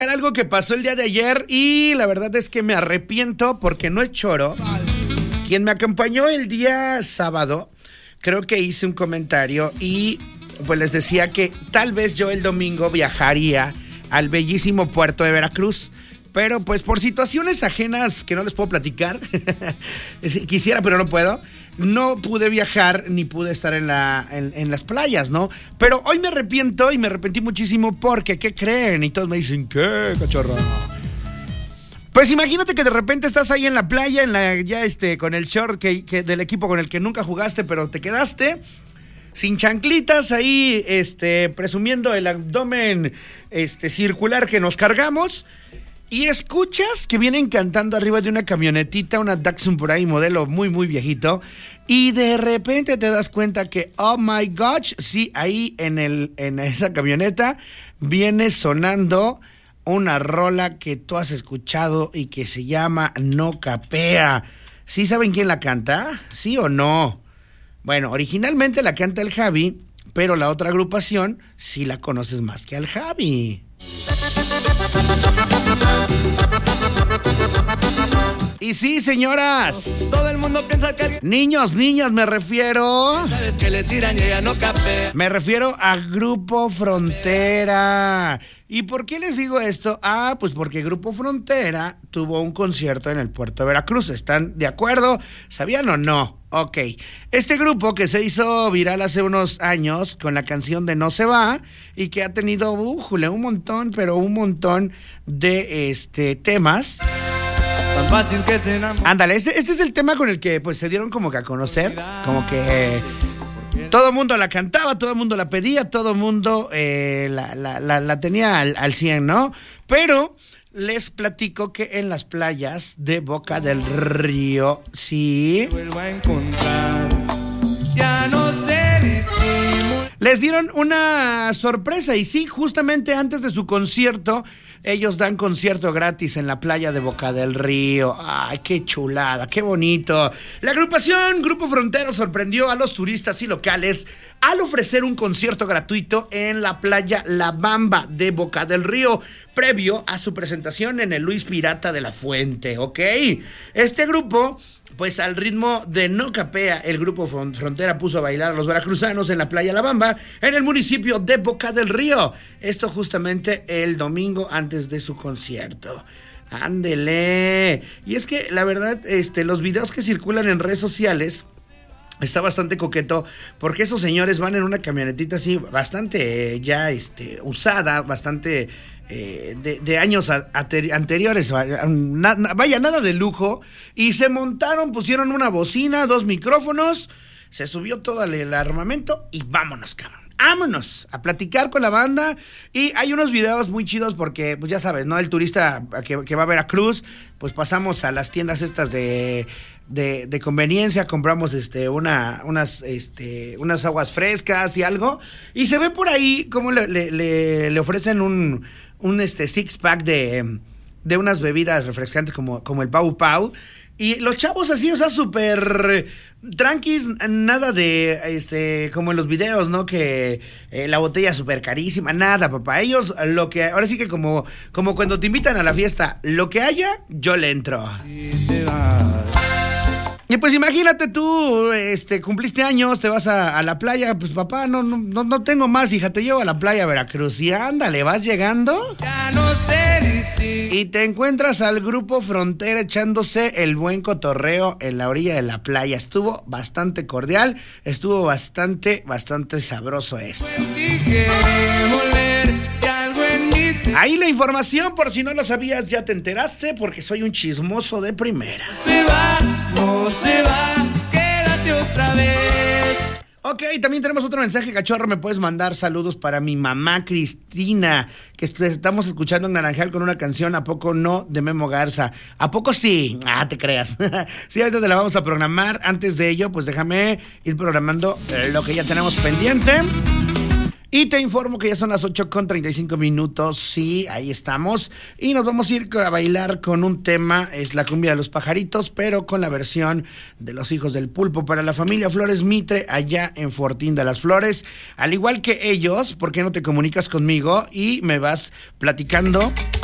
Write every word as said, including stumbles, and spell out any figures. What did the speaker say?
Era algo que pasó el día de ayer y la verdad es que me arrepiento porque no es choro. Quien me acompañó el día sábado, creo que hice un comentario y pues les decía que tal vez yo el domingo viajaría al bellísimo puerto de Veracruz. Pero pues por situaciones ajenas que no les puedo platicar, quisiera pero no puedo, no pude viajar ni pude estar en, la, en, en las playas, ¿no? Pero hoy me arrepiento y me arrepentí muchísimo porque, ¿qué creen? Y todos me dicen, ¿qué, cachorro? Pues imagínate que de repente estás ahí en la playa, en la, ya este, con el short que, que del equipo con el que nunca jugaste, pero te quedaste sin chanclitas ahí, este, presumiendo el abdomen este, circular que nos cargamos. Y escuchas que vienen cantando arriba de una camionetita, una Datsun por ahí, modelo muy, muy viejito. Y de repente te das cuenta que, oh my gosh, sí, ahí en, el, en esa camioneta viene sonando una rola que tú has escuchado y que se llama No Capea. ¿Sí saben quién la canta? ¿Sí o no? Bueno, originalmente la canta el Javi, pero la otra agrupación sí la conoces más que al Javi. Y sí, señoras. Todo el mundo piensa que alguien... Niños, niñas, me refiero... Sabes que le tiran y ella no capea. Me refiero a Grupo Frontera. ¿Y por qué les digo esto? Ah, pues porque Grupo Frontera tuvo un concierto en el puerto de Veracruz. ¿Están de acuerdo? ¿Sabían o no? Ok. Este grupo que se hizo viral hace unos años con la canción de No Se Va y que ha tenido, ujule, un montón, pero un montón de este temas. Tan fácil que se enamora. Ándale, este, este es el tema con el que pues se dieron como que a conocer, como que eh, todo el mundo la cantaba, todo el mundo la pedía, todo el mundo eh, la, la, la, la tenía al, al cien, ¿no? Pero les platico que en las playas de Boca del Río, sí, Vuelvo a encontrar. Ya no sé disimular. les dieron una sorpresa y sí, justamente antes de su concierto, ellos dan concierto gratis en la playa de Boca del Río. ¡Ay, qué chulada, qué bonito! La agrupación Grupo Frontera sorprendió a los turistas y locales al ofrecer un concierto gratuito en la playa La Bamba de Boca del Río, previo a su presentación en el Luis Pirata de la Fuente, ¿ok? Este grupo... Pues al ritmo de No Capea, el Grupo Frontera puso a bailar a los veracruzanos en la playa La Bamba, en el municipio de Boca del Río. Esto justamente el domingo antes de su concierto. ¡Ándele! Y es que, la verdad, este, los videos que circulan en redes sociales... Está bastante coqueto porque esos señores van en una camionetita así bastante eh, ya este, usada, bastante eh, de, de años a, a, anteriores, na, na, vaya, nada de lujo, y se montaron, pusieron una bocina, dos micrófonos, se subió todo el, el armamento y vámonos, cabrón. Vámonos a platicar con la banda. Y hay unos videos muy chidos porque, pues ya sabes, ¿no? El turista que, que va a Veracruz, pues pasamos a las tiendas estas de, de, de conveniencia, compramos este, una, unas, este, unas aguas frescas y algo. Y se ve por ahí cómo le, le, le, le ofrecen un, un este, six pack de, de unas bebidas refrescantes como, como el Pau Pau. Y los chavos así, o sea, súper tranquis, nada de, este, como en los videos, ¿no? Que eh, la botella súper carísima, nada, papá. Ellos, lo que, ahora sí que como, como cuando te invitan a la fiesta, lo que haya, yo le entro. Y pues imagínate tú, este, cumpliste años, te vas a, a la playa, pues papá, no, no, no tengo más, hija, te llevo a la playa Veracruz. Y ándale, vas llegando. Ya no sé si... Y te encuentras al Grupo Frontera echándose el buen cotorreo en la orilla de la playa. Estuvo bastante cordial, estuvo bastante, bastante sabroso esto. Ahí la información, por si no lo sabías, ya te enteraste, porque soy un chismoso de primera. Se va, no se va, quédate otra vez. Ok, también tenemos otro mensaje, cachorro. Me puedes mandar saludos para mi mamá Cristina, que estamos escuchando en Naranjal con una canción, ¿a poco no?, de Memo Garza. ¿A poco sí? Ah, te creas. Sí, ahorita te la vamos a programar. Antes de ello, pues déjame ir programando lo que ya tenemos pendiente. Y te informo que ya son las ocho con treinta y cinco minutos, sí, ahí estamos. Y nos vamos a ir a bailar con un tema, es la cumbia de los pajaritos, pero con la versión de Los Hijos del Pulpo para la familia Flores Mitre, allá en Fortín de las Flores. Al igual que ellos, ¿por qué no te comunicas conmigo y me vas platicando